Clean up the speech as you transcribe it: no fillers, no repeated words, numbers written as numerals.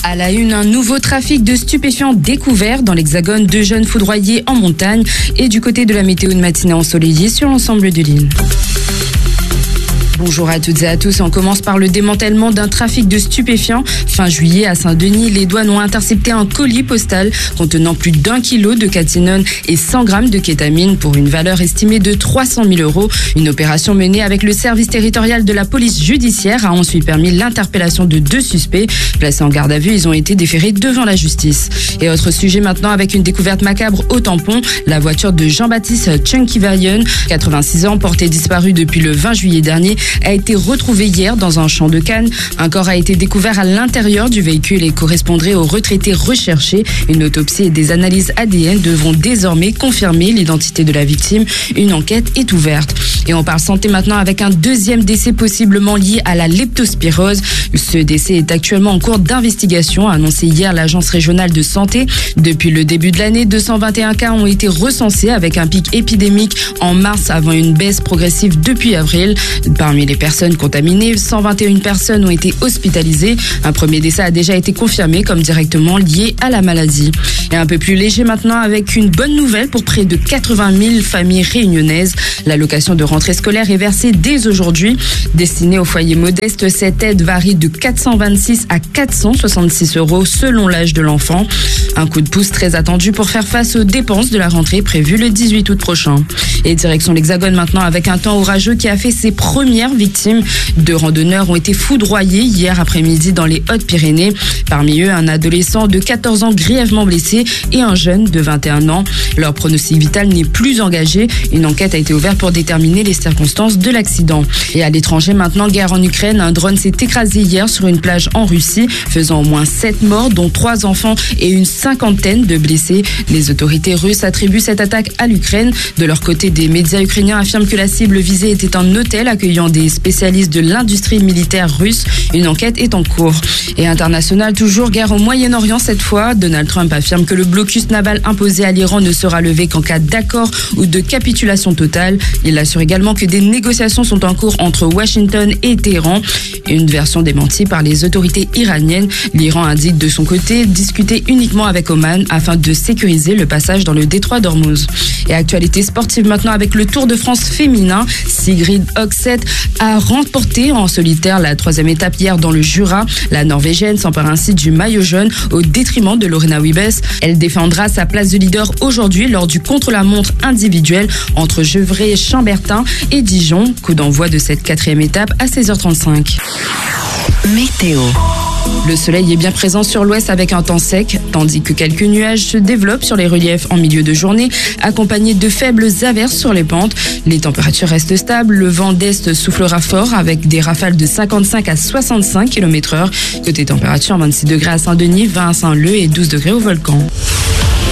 À la une, un nouveau trafic de stupéfiants découvert dans l'Hexagone, 2 jeunes foudroyés en montagne et du côté de la météo de matinée ensoleillée sur l'ensemble de l'île. Bonjour à toutes et à tous. On commence par le démantèlement d'un trafic de stupéfiants. Fin juillet, à Saint-Denis, les douanes ont intercepté un colis postal contenant plus d'1 kilo de cathinone et 100 grammes de kétamine pour une valeur estimée de 300 000 €. Une opération menée avec le service territorial de la police judiciaire a ensuite permis l'interpellation de 2 suspects. Placés en garde à vue, ils ont été déférés devant la justice. Et autre sujet maintenant avec une découverte macabre au tampon. La voiture de Jean-Baptiste Tchenkivayan, 86 ans, portée disparue depuis le 20 juillet dernier, a été retrouvé hier dans un champ de Cannes. Un corps a été découvert à l'intérieur du véhicule et correspondrait aux retraités recherchés. Une autopsie et des analyses ADN devront désormais confirmer l'identité de la victime. Une enquête est ouverte. Et on parle santé maintenant avec un deuxième décès possiblement lié à la leptospirose. Ce décès est actuellement en cours d'investigation, a annoncé hier l'Agence régionale de santé. Depuis le début de l'année, 221 cas ont été recensés avec un pic épidémique en mars avant une baisse progressive depuis avril. Parmi les personnes contaminées, 121 personnes ont été hospitalisées. Un premier décès a déjà été confirmé comme directement lié à la maladie. Et un peu plus léger maintenant avec une bonne nouvelle pour près de 80 000 familles réunionnaises. L'allocation de rentrée scolaire est versée dès aujourd'hui. Destinée aux foyers modestes, cette aide varie de 426 à 466 € selon l'âge de l'enfant. Un coup de pouce très attendu pour faire face aux dépenses de la rentrée prévue le 18 août prochain. Et direction l'Hexagone maintenant avec un temps orageux qui a fait ses premières victimes. 2 randonneurs ont été foudroyés hier après-midi dans les Hautes-Pyrénées. Parmi eux, un adolescent de 14 ans grièvement blessé et un jeune de 21 ans. Leur pronostic vital n'est plus engagé. Une enquête a été ouverte pour déterminer les circonstances de l'accident. Et à l'étranger maintenant, guerre en Ukraine. Un drone s'est écrasé hier sur une plage en Russie, faisant au moins 7 morts, dont 3 enfants et une 50aine de blessés. Les autorités russes attribuent cette attaque à l'Ukraine. De leur côté, des médias ukrainiens affirment que la cible visée était un hôtel accueillant des spécialistes de l'industrie militaire russe. Une enquête est en cours. Et international, toujours guerre au Moyen-Orient cette fois. Donald Trump affirme que le blocus naval imposé à l'Iran ne sera levé qu'en cas d'accord ou de capitulation totale. Il assure également que des négociations sont en cours entre Washington et Téhéran. Une version démentie par les autorités iraniennes. L'Iran indique de son côté discuter uniquement avec Oman afin de sécuriser le passage dans le détroit d'Ormuz. Et actualité sportive maintenant avec le Tour de France féminin. Sigrid Høgseth a remporté en solitaire la 3e étape hier dans le Jura. La Norvégienne s'empare ainsi du maillot jaune au détriment de Lorena Wiebes. Elle défendra sa place de leader aujourd'hui lors du contre-la-montre individuel entre Gevrey, Chambertin et Dijon. Coup d'envoi de cette 4e étape à 16h35. Météo. Le soleil est bien présent sur l'ouest avec un temps sec, tandis que quelques nuages se développent sur les reliefs en milieu de journée, accompagnés de faibles averses sur les pentes. Les températures restent stables, le vent d'est soufflera fort avec des rafales de 55 à 65 km/h. Côté température, 26 degrés à Saint-Denis, 20 à Saint-Leu et 12 degrés au Volcan.